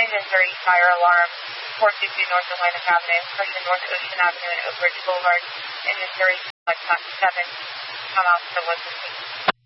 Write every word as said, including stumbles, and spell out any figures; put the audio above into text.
Engine three, fire alarm, four two two North Atlantic Avenue, pushing North Ocean Avenue and Oak Ridge Boulevard. Engine three, like seven, come out to the one fifteen.